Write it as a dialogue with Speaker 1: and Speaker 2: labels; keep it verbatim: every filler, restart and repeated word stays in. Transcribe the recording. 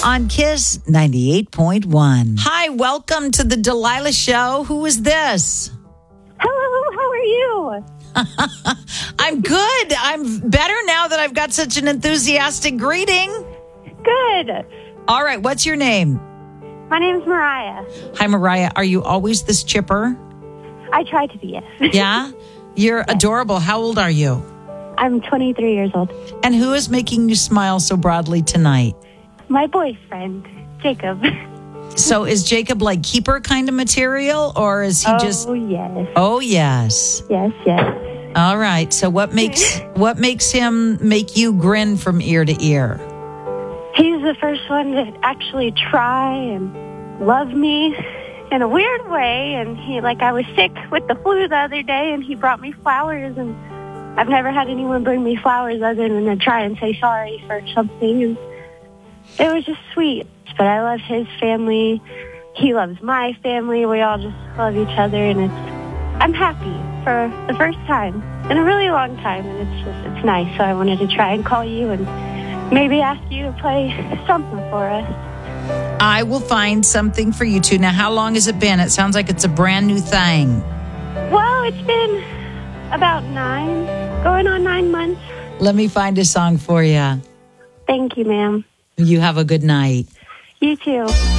Speaker 1: on Kiss ninety-eight point one. Hi, welcome to the Delilah Show. Who is this?
Speaker 2: Hello, how are you?
Speaker 1: I'm good. I'm better now that I've got such an enthusiastic greeting.
Speaker 2: Good.
Speaker 1: All right, what's your name?
Speaker 2: My name's Mariah.
Speaker 1: Hi, Mariah. Are you always this chipper?
Speaker 2: I try to be, yes.
Speaker 1: Yeah? You're
Speaker 2: Yes.
Speaker 1: adorable. How old are you?
Speaker 2: I'm twenty-three years old.
Speaker 1: And who is making you smile so broadly tonight?
Speaker 2: My boyfriend, Jacob.
Speaker 1: So is Jacob like keeper kind of material, or is he
Speaker 2: oh,
Speaker 1: just...
Speaker 2: yes.
Speaker 1: Oh, yes.
Speaker 2: Yes, yes.
Speaker 1: All right. So what makes what makes him make you grin from ear to ear?
Speaker 2: He's the first one to actually try and love me in a weird way. And he, like, I was sick with the flu the other day, and he brought me flowers. And I've never had anyone bring me flowers other than to try and say sorry for something. And it was just sweet. But I love his family. He loves my family. We all just love each other, and it's. I'm happy for the first time in a really long time, and it's just it's nice. So I wanted to try and call you and maybe ask you to play something for us.
Speaker 1: I will find something for you two. Now, how long has it been? It sounds like it's a brand new thing.
Speaker 2: Well, it's been about nine, going on nine months.
Speaker 1: Let me find a song for you.
Speaker 2: Thank you, ma'am.
Speaker 1: You have a good night.
Speaker 2: You too.